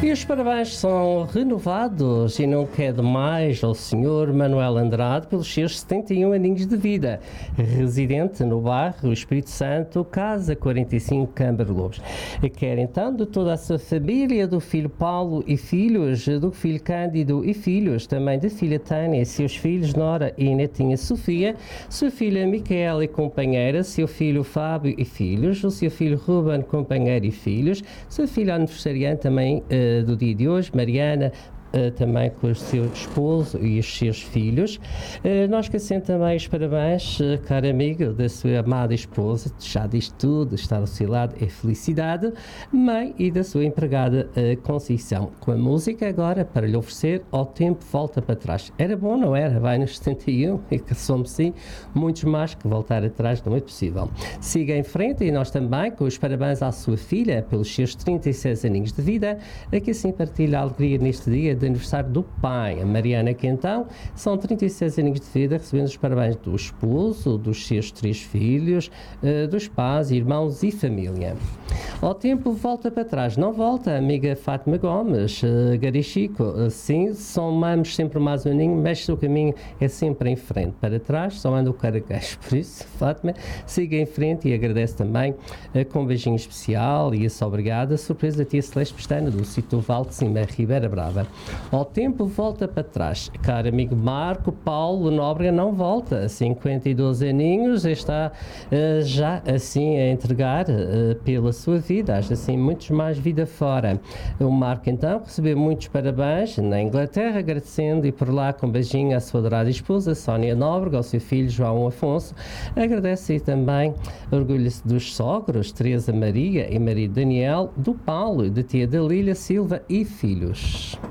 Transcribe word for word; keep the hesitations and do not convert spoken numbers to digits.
E os parabéns são renovados e não quer mais ao senhor Manuel Andrade pelos seus setenta e um aninhos de vida, residente no bairro Espírito Santo, Casa quarenta e cinco, Câmara Lobos. Quer então de toda a sua família, do filho Paulo e filhos, do filho Cândido e filhos, também da filha Tânia, seus filhos Nora e netinha Sofia, sua filha Micaela e companheira, seu filho Fábio e filhos, o seu filho Ruben, companheiro e filhos, sua filha aniversariante também uh, do dia de hoje, Mariana, Uh, também com o seu esposo e os seus filhos. Uh, nós queremos também os parabéns, uh, caro amigo, da sua amada esposa, já diz tudo, está ao seu lado, é felicidade, mãe, e da sua empregada uh, Conceição. Com a música agora para lhe oferecer Ao Tempo Volta para Trás. Era bom, não era? Vai nos setenta e um, e que somos sim, muitos mais que voltar atrás não é possível. Siga em frente e nós também com os parabéns à sua filha pelos seus trinta e seis aninhos de vida, a que assim partilha a alegria neste dia de aniversário do pai, a Mariana, que então são trinta e seis aninhos de vida, recebendo os parabéns do esposo, dos seus três filhos, uh, dos pais, irmãos e família. Ao tempo volta para trás, não volta, amiga Fátima Gomes, uh, Garichico, uh, sim, somamos sempre mais um aninho, mas o caminho é sempre em frente, para trás só anda o caraquejo, por isso, Fátima, siga em frente e agradece também uh, com um beijinho especial e isso obrigada, surpresa da tia Celeste Pestana, do sítio Val de Cima, Ribeira Brava. Ao tempo volta para trás, caro amigo Marco Paulo Nóbrega não volta, cinquenta e dois aninhos, está uh, já assim a entregar uh, pela sua vida, acho assim muitos mais vida fora. O Marco então recebeu muitos parabéns na Inglaterra, agradecendo e por lá com um beijinho à sua adorada esposa Sónia Nóbrega, ao seu filho João Afonso, agradece e também orgulha-se dos sogros Teresa Maria e marido Daniel, do Paulo, de tia Dalília Silva e filhos.